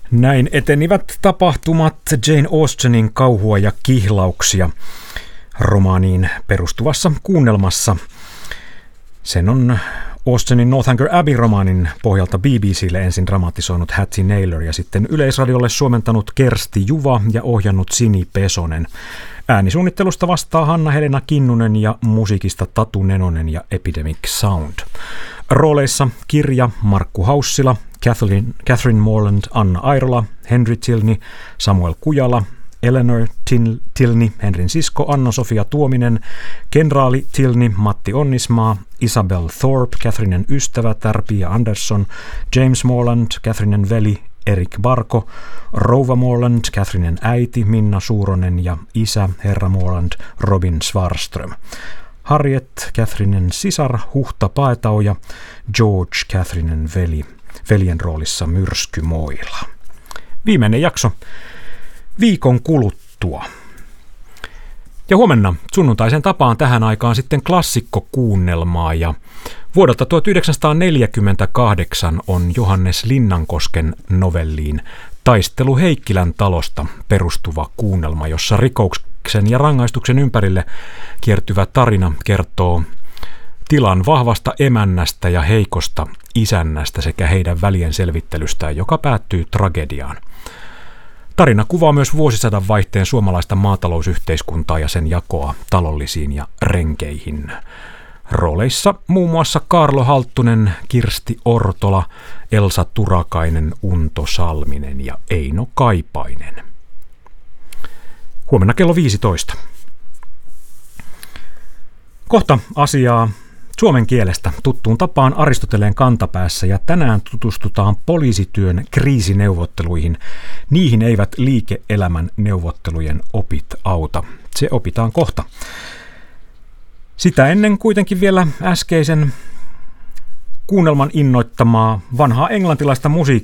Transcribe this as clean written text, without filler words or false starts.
Näin etenivät tapahtumat Jane Austenin kauhua ja kihlauksia romaaniin perustuvassa kuunnelmassa. Sen on Austenin Northanger Abbey-romaanin pohjalta BBClle ensin dramatisoinut Hattie Naylor ja sitten Yleisradiolle suomentanut Kersti Juva ja ohjannut Sini Pesonen. Äänisuunnittelusta vastaa Hanna-Helena Kinnunen ja musiikista Tatu Nenonen ja Epidemic Sound. Rooleissa kirja Markku Haussila, Catherine Morland, Anna Airola, Henry Tilney, Samuel Kujala, Eleanor Tilney, Henrin sisko Anna-Sofia Tuominen, kenraali Tilney, Matti Onnismaa, Isabel Thorpe, Catherinen ystävä Pia Andersson, James Morland, Catherinen veli Erik Barko, rouva Morland, Catherinen äiti Minna Suuronen ja isä herra Morland Robin Svarström. Harriet, Catherinen sisar Huhta Paetau ja George, Catherinen veli, veljen roolissa Myrskymoila. Viimeinen jakso viikon kuluttua. Ja huomenna sunnuntaisen tapaan tähän aikaan sitten klassikkokuunnelmaa ja vuodelta 1948 on Johannes Linnankosken novelliin Taistelu Heikkilän talosta perustuva kuunnelma, jossa rikoksen ja rangaistuksen ympärille kiertyvä tarina kertoo tilan vahvasta emännästä ja heikosta isännästä sekä heidän välien selvittelystään, joka päättyy tragediaan. Tarina kuvaa myös vuosisadan vaihteen suomalaista maatalousyhteiskuntaa ja sen jakoa talollisiin ja renkeihin. Rooleissa muun muassa Kaarlo Halttunen, Kirsti Ortola, Elsa Turakainen, Unto Salminen ja Eino Kaipainen. Huomenna kello 15. Kohta asiaa suomen kielestä tuttuun tapaan Aristoteleen kantapäässä ja tänään tutustutaan poliisityön kriisineuvotteluihin. Niihin eivät liike-elämän neuvottelujen opit auta. Se opitaan kohta. Sitä ennen kuitenkin vielä äskeisen kuunnelman innoittamaa vanhaa englantilaista musiikkia